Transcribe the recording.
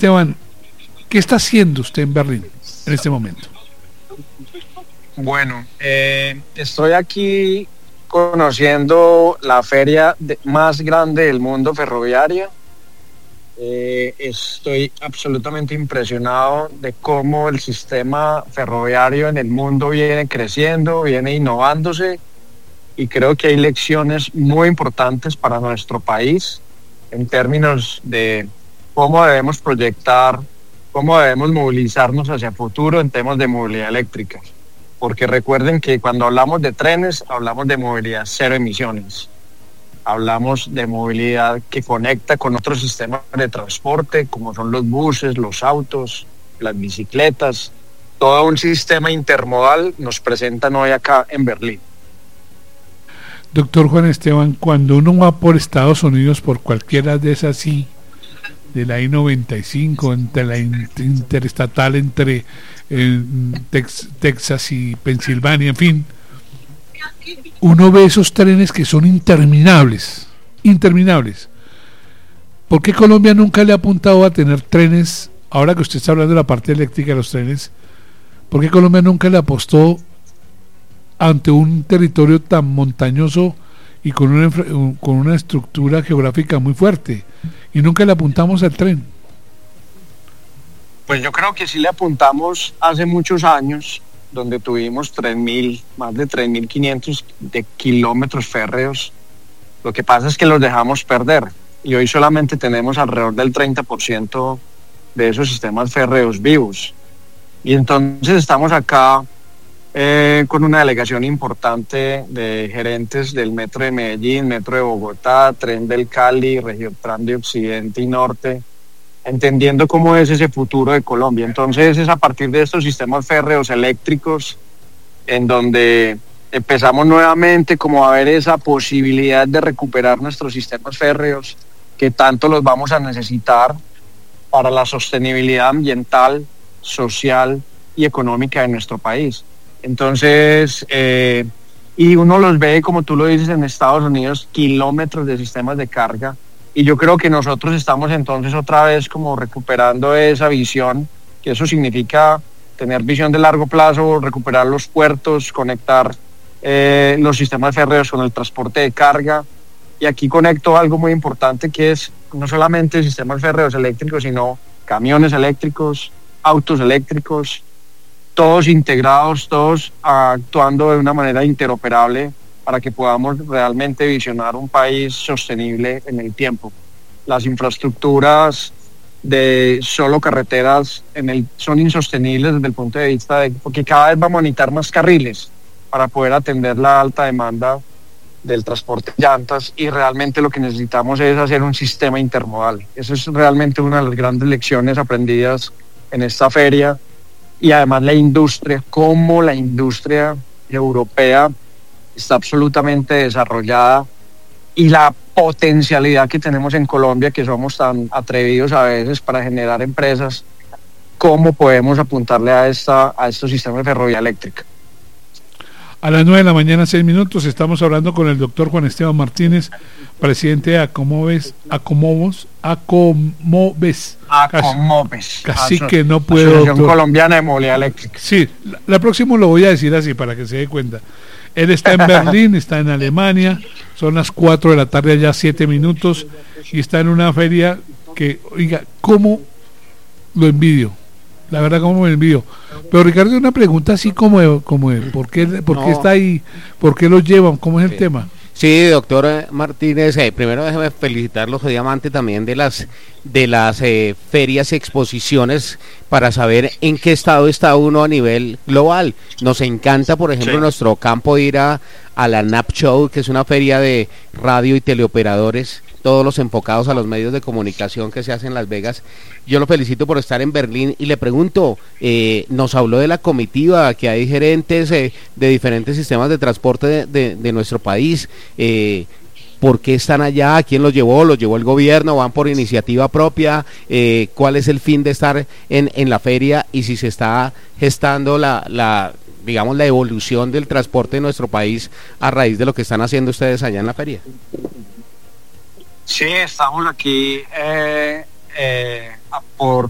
Esteban, ¿qué está haciendo usted en Berlín en este momento? Bueno, estoy aquí conociendo la feria más grande del mundo ferroviaria. Estoy absolutamente impresionado de cómo el sistema ferroviario en el mundo viene creciendo, viene innovándose, y creo que hay lecciones muy importantes para nuestro país en términos de cómo debemos proyectar, cómo debemos movilizarnos hacia el futuro en temas de movilidad eléctrica. Porque recuerden que cuando hablamos de trenes, hablamos de movilidad cero emisiones. Hablamos de movilidad que conecta con otros sistemas de transporte, como son los buses, los autos, las bicicletas. Todo un sistema intermodal nos presentan hoy acá en Berlín. Doctor Juan Esteban, cuando uno va por Estados Unidos, por cualquiera de esas, sí, de la I-95, entre la interestatal entre Texas y Pensilvania, en fin, uno ve esos trenes que son interminables. ¿Por qué Colombia nunca le ha apuntado a tener trenes? Ahora que usted está hablando de la parte eléctrica de los trenes, ¿por qué Colombia nunca le apostó ante un territorio tan montañoso y con una estructura geográfica muy fuerte, y nunca le apuntamos al tren? Pues yo creo que sí le apuntamos hace muchos años, donde tuvimos más de 3.500 de kilómetros férreos. Lo que pasa es que los dejamos perder, y hoy solamente tenemos alrededor del 30% de esos sistemas férreos vivos. Y entonces estamos acá con una delegación importante de gerentes del Metro de Medellín, Metro de Bogotá, Tren del Cali, Regiotran de Occidente y Norte, entendiendo cómo es ese futuro de Colombia. Entonces es a partir de estos sistemas férreos eléctricos en donde empezamos nuevamente como a ver esa posibilidad de recuperar nuestros sistemas férreos, que tanto los vamos a necesitar para la sostenibilidad ambiental, social y económica de nuestro país. Entonces, y uno los ve, como tú lo dices, en Estados Unidos, kilómetros de sistemas de carga, y yo creo que nosotros estamos entonces otra vez como recuperando esa visión, que eso significa tener visión de largo plazo, recuperar los puertos, conectar los sistemas férreos con el transporte de carga. Y aquí conecto algo muy importante, que es no solamente sistemas férreos eléctricos, sino camiones eléctricos, autos eléctricos, todos integrados, todos actuando de una manera interoperable para que podamos realmente visionar un país sostenible en el tiempo. Las infraestructuras de solo carreteras son insostenibles desde el punto de vista porque cada vez vamos a necesitar más carriles para poder atender la alta demanda del transporte de llantas, y realmente lo que necesitamos es hacer un sistema intermodal. Eso es realmente una de las grandes lecciones aprendidas en esta feria. Y además la industria, cómo la industria europea está absolutamente desarrollada, y la potencialidad que tenemos en Colombia, que somos tan atrevidos a veces para generar empresas, cómo podemos apuntarle a estos sistemas de ferrovía eléctrica. A las 9 de la mañana, 6 minutos, estamos hablando con el doctor Juan Esteban Martínez, presidente de Acomoves. Casi que no puedo. Asociación Colombiana de Movilidad Eléctrica. Sí, la próxima lo voy a decir así para que se dé cuenta. Él está en Berlín, está en Alemania, son las 4 de la tarde, ya 7 minutos, y está en una feria que, oiga, ¿cómo lo envidio? La verdad, ¿cómo me envidio? Pero Ricardo, una pregunta así como ¿por qué está ahí? ¿Por qué lo llevan? ¿Cómo es el tema? Sí, doctor Martínez, primero déjeme felicitarlos, soy amante también de las ferias y exposiciones para saber en qué estado está uno a nivel global. Nos encanta, por ejemplo, en nuestro campo ir a la NAP Show, que es una feria de radio y teleoperadores, todos los enfocados a los medios de comunicación que se hacen en Las Vegas. Yo lo felicito por estar en Berlín y le pregunto, nos habló de la comitiva, que hay gerentes de diferentes sistemas de transporte de nuestro país. ¿Por qué están allá? ¿Quién los llevó? ¿Los llevó el gobierno? ¿Van por iniciativa propia? ¿Cuál es el fin de estar en la feria? Y si se está gestando la evolución del transporte de nuestro país a raíz de lo que están haciendo ustedes allá en la feria. Sí, estamos aquí por